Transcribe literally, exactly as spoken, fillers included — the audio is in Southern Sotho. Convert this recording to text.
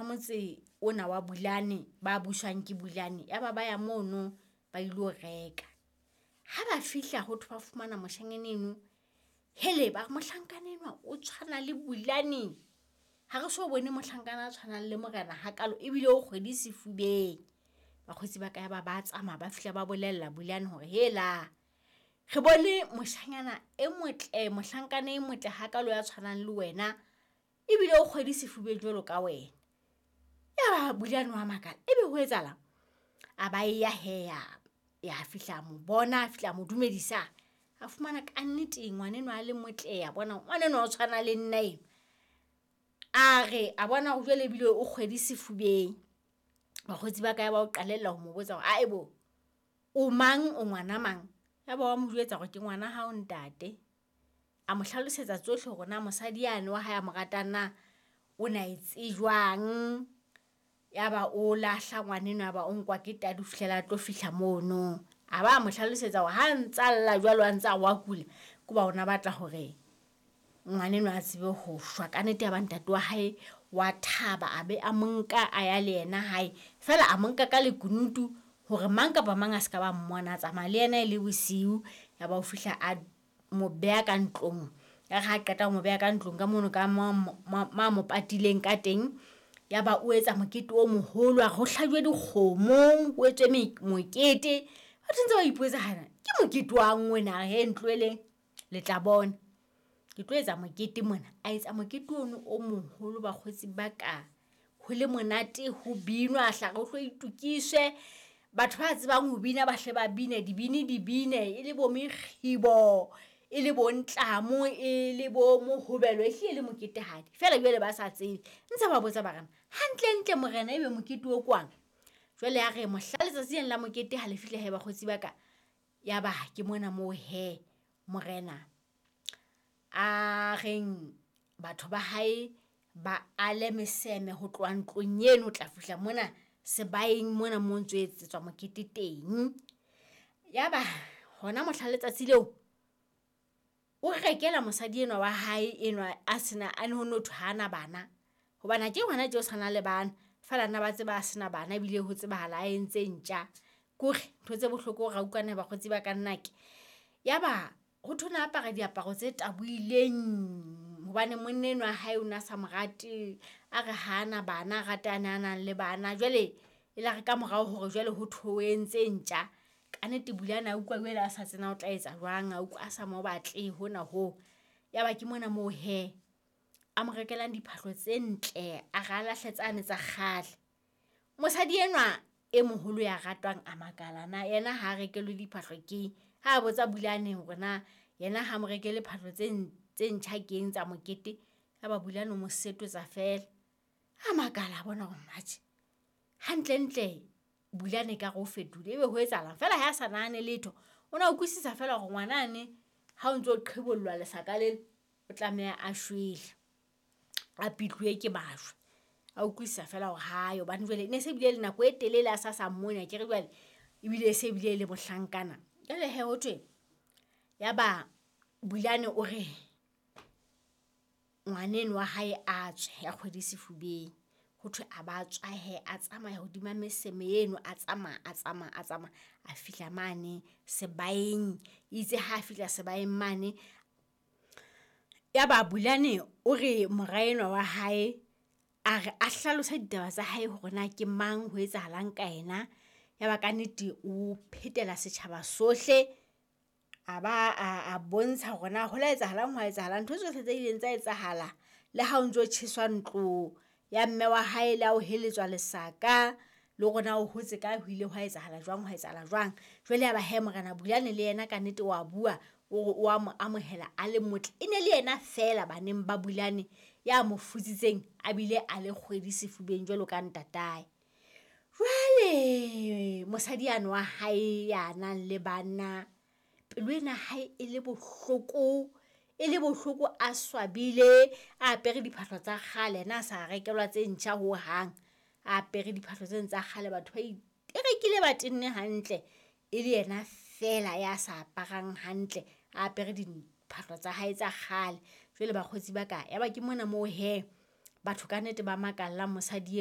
ba motse ona wa Bulane ba buswang ke Bulane ya ba ba ya mono ba ilo reka. Ha ba fihla ho thwa fumana moshanyana eno, hele ba mohlankana o tshwana le Bulane. Ha re so bone mohlankana a tshwanang le morena hakalo ebile o kgwedi sefubeng. Bakgotsi ba ka ba ba tsamaya ba fihla ba bolella Bulane hore hela re bone moshanyana e motle, mohlankana e motle hakalo ya tshwanang le wena ebile o kgwedi sefubeng jwalo ka wena. Ya Bulane wa makala ebe ho etsahala a ba ya heya ya fihla mo bona, fihla mo dumedisa, a fumana ka nnete ngwaneno a le motle, ya bona ngwaneno o tshwana le nna ena. A re a bona go jwale bile o kgwedi sefubeng. Bakgotsi ba ka ya ba o qalella ho mo botsa hore aibo o mang, o ngwana mang. Ya ba wa mo jwetsa hore ke ngwana hao ntate. A mo hlalosetsa tsohle hore na mosadi yane wa hae a mo ratang na o na etse jwang. Ya ba o lahla ngwaneno, ya ba o nkwa ke tadi fihlela tlo fihla mono. A ba mo hlalosetsa hore ha ntsalla jwalo a ntsa wa kula kuba ona batla hore ngwaneno a tsebe ho shwa. Ka nnete ya ba ntate wa hae wa thaba a be a monka a ya le yena hae. Fela a monka ka lekunutu hore mang kapa mang a ska ba mmona, tsamaya le yena ile bosiu. Ya ba o fihla a mo beha ka ntlong. Ya ha qeta ho mo beha ka ntlong ka mono ka ma mo patileng ka teng. Ya ba o etsa mokete o moholo, a ho hlajwe dikgomo, o etswe mokete. Ba ntse ba ipotsa hana ke mokete wa ngwe na he ntloeleng le tla bona. Ke tlo etsa mokete mona, a etsa mokete ono o moholo bakgotsi ba ka. Ho le monate, ho binwa, hlaka ho tlo itukiswe. Batho ba tsebang ho bina ba hle ba bine, dibini di bine, e le bo mekgibo, e le bo ntlamo, e le bo mohobelo, e hle le mokete hadi. Fela jwale ba sa tsebe ntse ba botsa ba rena hantle ntle morena ebe mokete o kwang. Jwale ya re mohla letsatsing la mokete ha le fihla he bakgotsi ba ka. Ya ba ke mona mo he morena a reng batho ba hae ba ale meseme ho tloha ntlong eno o tla fihla mona sebaeng mona mo ntso etsetswa mokete teng. Ya ba hona mohla letsatsi leo o rekela mosadi enwa wa hae enwa a sena a no thwe hana bana, hobane ke ngwana tjeo sana le bana. Fela nna ba tseba a sena bana bile ho tsebahala a entse ntja kore ntho tse bohloko ra ukane bakgotsi ba ka nnake. Ya ba ho thona apara diaparo tse tabuileng hobane monna enwa hae o na sa morati, a re hana bana, ratana nang le bana. Jwale e la re ka morao hore jwale ho thoentse ntja. Ka nnete Bulane a ukwa jwale a sa tsena o tla etsa jwang, a ukwa a sa mo batle hona ho. Ya ba ke mona mo he a mo rekelang diphahlo tse ntle, a ra lahle tsane tsa kgale. Mosadi enwa e moholo ya ratwang a makala na yena ha rekelwe diphahlo ke ha botsa Bulane hore na yena ha mo rekele phahlo tse tse ntjha keng tsa mokete. Ya ba Bulane mo setwetsa fela a makala a bona hore matjhe hantle ntle Bulane ka go fetule ebe ho etsahalang fela ha sa nahane letho. O na utlwisisa fela hore ngwanane ha o ntso qhibollwa lesaka le o tlameha a shwele a pitluwe ke bashwe. A utlwisisa fela hore hae hobane jwale ne se bile le nako e telele a sa sa mmona ke re jwale ebile se bile le mohlankana. Jwale he ho thwe ya ba Bulane o re ngwaneno wa hae a tswe ya kgwedi sefubeng. Ho thwe a ba tswa he a tsamaya hodima meseme eno, a tsamaya a tsamaya a tsamaya a fihla mane sebaeng. Itse ha fihla sebaeng mane ya ba Bulane o re moraenwa wa hae a re a hlalosa ditaba tsa hae hore na ke mang, ho etsahalang ka yena. Ya ba ka nnete o phetela setjhaba sohle a ba a bontsha hore na ho la etsahalang, ho etsahalang ntho tsohle tse ileng tsa etsahala. Le ha o ntso tjheswa ntlo ya mme wa hae la o heletswa lesaka le rona o hotse ka ho ile hwa etsahala jwang, hwa etsahala jwang. Jwale ya ba he morena Bulane le yena ka nnete wa bua o wa mo amohela a le motle. E ne le yena fela baneng ba Bulane ya mo futsitseng a bile a le kgwedi sefubeng jwalo ka ntatae. Jwale mosadi yana wa hae ya nang le bana, pelo ena hae e le bohloko, e le bohloko a swabile, a apere diphahlo tsa kgale na sa rekelwa tse ntjha ho hang. A apere diphahlo tse tsa kgale batho ba e rekile ba tenne hantle. E le yena fela ya sa aparang hantle, a apere diphahlo tsa hae tsa kgale. Jwale bakgotsi ba ka ya ba ke mona mo he batho ka nnete ba makalla mosadi